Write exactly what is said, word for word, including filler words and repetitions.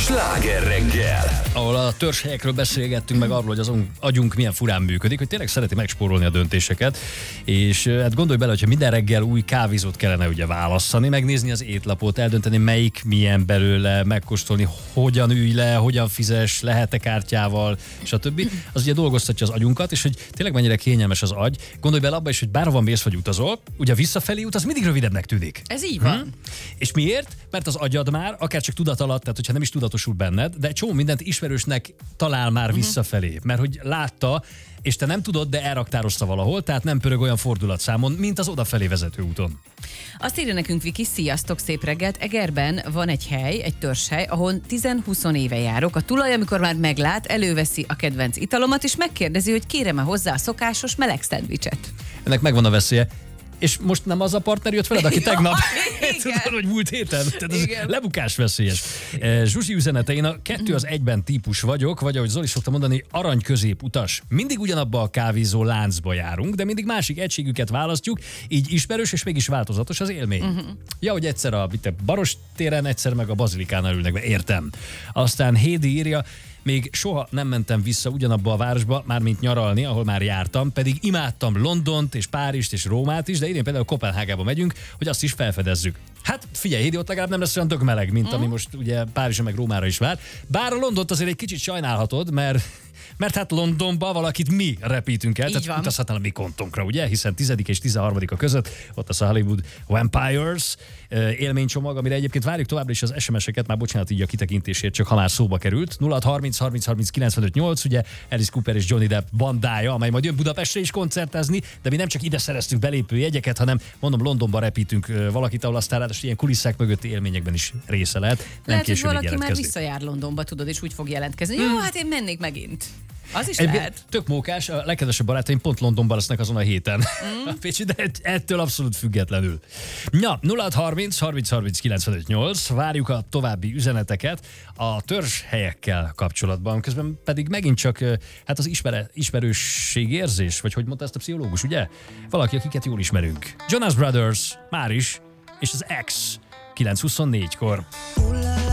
Sláger reggel, ahol a törzshelyekről beszélgettünk, meg arról, hogy az agyunk milyen furán működik, hogy tényleg szereti megspórolni a döntéseket, és hát gondolj bele, hogyha minden reggel új kávézót kellene ugye válasszani, megnézni az étlapot, eldönteni melyik milyen belőle, megkóstolni, hogyan ülj le, hogyan fizes, lehet-e kártyával, stb. Az ugye dolgoztatja az agyunkat, és hogy tényleg mennyire kényelmes az agy. Gondolj bele abba is, hogy bárhova mész vagy utazol, ugye visszafelé út, az mindig rövidebbnek tűnik. Ez így van. Hm? És miért? Mert az agyad már, akár csak tudat alatt, tehát hogyha nem is tudatosul benned, de egy csomó mindent ismerősnek talál már visszafelé, mert hogy látta, és te nem tudod, de elraktározta valahol, tehát nem pörög olyan fordulatszámon, mint az odafelé vezető úton. Azt írja nekünk Viki, sziasztok, szép reggelt. Egerben van egy hely, egy törzshely, ahol tíz-húsz éve járok. A tulaj, amikor már meglát, előveszi a kedvenc italomat, és megkérdezi, hogy kérem-e hozzá a szokásos meleg szendvicset. Ennek megvan a veszélye. És most nem az a partner jött veled, aki tegnap, igen. tudod, hogy múlt héten? Tehát ez Igen. lebukás veszélyes. Zsuzsi üzenete, én a kettő az egyben típus vagyok, vagy ahogy Zoli szokta mondani, arany középutas. Mindig ugyanabba a kávézó láncba járunk, de mindig másik egységüket választjuk, így ismerős és mégis változatos az élmény. Uh-huh. Ja, hogy egyszer a Baros téren, egyszer meg a Bazilikánál ülnek be, értem. Aztán Hédi írja, még soha nem mentem vissza ugyanabba a városba, mármint nyaralni, ahol már jártam, pedig imádtam Londont és Párizst és Rómát is, de idén például Koppenhágába megyünk, hogy azt is felfedezzük. Hát figyelj, Hédi, ott legalább nem lesz olyan dög meleg, mint ami most ugye Párizsra meg Rómára is vár. Bár a Londont azért egy kicsit sajnálhatod, mert Mert hát Londonba valakit mi repítünk el, így tehát van. utazhatnál a mi kontunkra, ugye? Hiszen tizedik és tizenharmadik között ott az a Hollywood Vampires élménycsomag, amire egyébként várjuk továbbra is az es em es-eket, már bocsánat így a kitekintésért, csak ha már szóba került. nulla hat harminc harminc harminc kilencvenöt nyolc, ugye Alice Cooper és Johnny Depp bandája, amely majd jön Budapestre is koncertezni, de mi nem csak ide szereztünk belépő jegyeket, hanem mondom Londonba repítünk valakit, ahol aztán ráadásul ilyen kulisszák mögötti élményekben is része lehet. Nem Lehet, hogy később valaki már jelentkezni. visszajár Londonba, tudod, és úgy fog jelentkezni. Jó, hát én mennék megint. Az is Egy lehet. tök mókás, a legkedvesebb barátaim pont Londonban lesznek azon a héten. Mm. A Pécsi, de ettől abszolút függetlenül. Na, nulla hat harminc harminc harminc kilencvenöt nyolc, várjuk a további üzeneteket a törzshelyekkel kapcsolatban. Közben pedig megint csak hát az ismere, ismerősségérzés, vagy hogy mondta ezt a pszichológus, ugye? Valaki, akiket jól ismerünk. Jonas Brothers, már is, és az X, kilenc huszonnégykor.